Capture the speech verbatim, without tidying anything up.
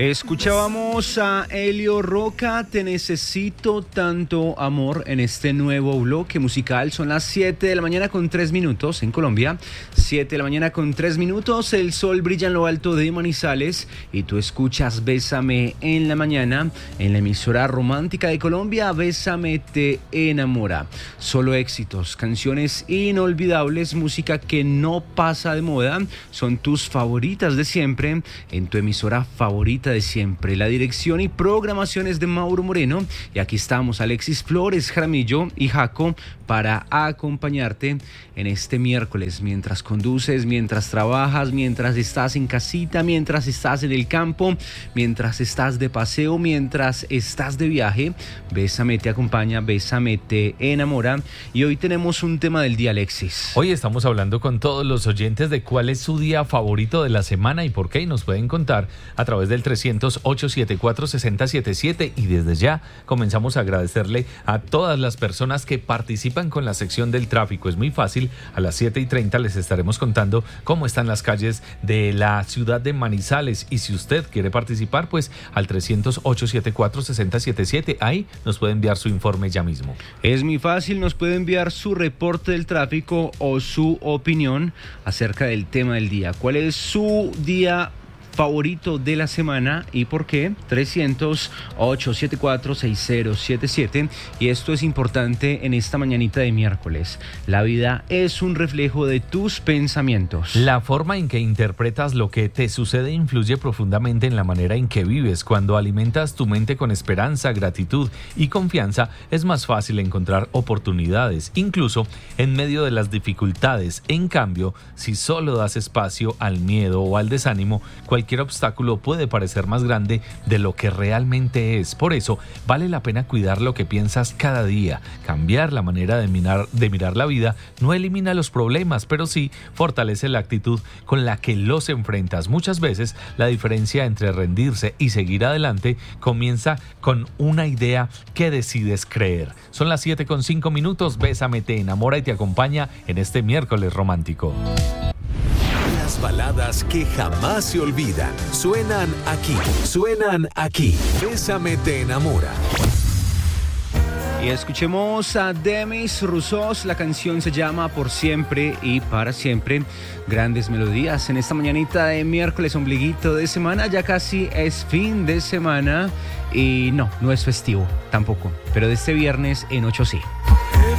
Escuchábamos a Elio Roca, Te necesito tanto amor, en este nuevo bloque musical. Son las siete de la mañana con tres minutos en Colombia, siete de la mañana con tres minutos, el sol brilla en lo alto de Manizales y tú escuchas Bésame en la mañana en la emisora romántica de Colombia. Bésame te enamora, solo éxitos, canciones inolvidables, música que no pasa de moda, son tus favoritas de siempre en tu emisora favorita de siempre. La dirección y programación es de Mauro Moreno y aquí estamos Alexis Flores, Jaramillo y Jaco para acompañarte en este miércoles mientras conduces, mientras trabajas, mientras estás en casita, mientras estás en el campo, mientras estás de paseo, mientras estás de viaje. Bésame te acompaña, Bésame te enamora y hoy tenemos un tema del día, Alexis. Hoy estamos hablando con todos los oyentes de cuál es su día favorito de la semana y por qué, y nos pueden contar a través del trescientos ocho setenta y cuatro sesenta setenta y siete, y desde ya comenzamos a agradecerle a todas las personas que participan con la sección del tráfico. Es muy fácil, a las siete y treinta les estaremos contando cómo están las calles de la ciudad de Manizales, y si usted quiere participar, pues al trescientos ocho setenta y cuatro sesenta setenta y siete, ahí nos puede enviar su informe ya mismo. Es muy fácil, nos puede enviar su reporte del tráfico o su opinión acerca del tema del día. ¿Cuál es su día favorito de la semana y por qué? trescientos ocho setenta y cuatro sesenta setenta y siete. Y esto es importante en esta mañanita de miércoles. La vida es un reflejo de tus pensamientos. La forma en que interpretas lo que te sucede influye profundamente en la manera en que vives. Cuando alimentas tu mente con esperanza, gratitud y confianza, es más fácil encontrar oportunidades, incluso en medio de las dificultades. En cambio, si solo das espacio al miedo o al desánimo, cualquier Cualquier obstáculo puede parecer más grande de lo que realmente es. Por eso, vale la pena cuidar lo que piensas cada día. Cambiar la manera de mirar, de mirar la vida no elimina los problemas, pero sí fortalece la actitud con la que los enfrentas. Muchas veces, la diferencia entre rendirse y seguir adelante comienza con una idea que decides creer. Son las siete con cinco minutos. Bésame te enamora y te acompaña en este miércoles romántico. Las baladas que jamás se olvidan suenan aquí, suenan aquí. Bésame te enamora. Y escuchemos a Demis Roussos, la canción se llama Por siempre y para siempre. Grandes melodías en esta mañanita de miércoles, ombliguito de semana, ya casi es fin de semana y no, no es festivo tampoco, pero de este viernes en ocho sí.